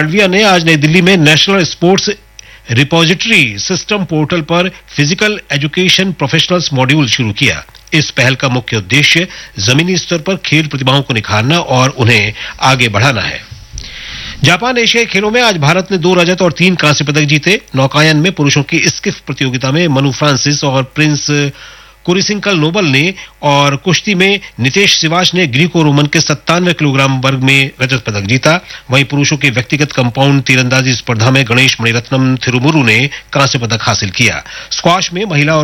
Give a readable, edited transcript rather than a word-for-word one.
मांडविया ने आज नई दिल्ली में national sports repository system portal पर फिजिकल एजुकेशन प्रोफेशनल्स मॉड्यूल शुरू किया। इस पहल का मुख्य उद्देश्य जमीनी स्तर पर खेल प्रतिभाओं को निखारना और उन्हें आगे बढ़ाना है। जापान एशियाई खेलों में आज भारत ने 2 रजत और 3 कांस्य पदक जीते। नौकायन में पुरुषों की स्किफ प्रतियोगिता में मनु फ्रांसिस और प्रिंस कुरिसिंकल नोबल ने और कुश्ती में नितेश सिवाच ने ग्रीको रोमन के 97 किलोग्राम वर्ग में रजत पदक जीता। वहीं पुरुषों के व्यक्तिगत कंपाउंड तीरंदाजी स्पर्धा में गणेश मणिरत्नम थिरुमुरु ने कांस्य पदक हासिल किया। स्क्वाश में महिला और